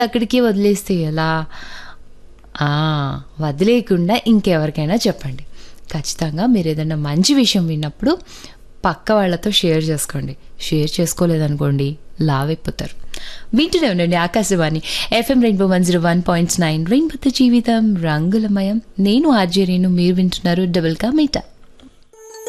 అక్కడికే వదిలేస్తే ఎలా? ఆ! వదిలేయకుండా ఇంకెవరికైనా చెప్పండి. ఖచ్చితంగా మీరేదన్నా మంచి విషయం విన్నప్పుడు పక్క వాళ్ళతో షేర్ చేసుకోండి. షేర్ చేసుకోలేదనుకోండి లావైపోతారు. వింటూనే ఉండండి ఆకాశవాణి ఎఫ్ఎం రెయిన్బో 101.9 రెయిన్బోతో జీవితం రంగులమయం. నేను ఆర్జే రేణు, మీరు వింటున్నారు డబుల్ కా మీటా.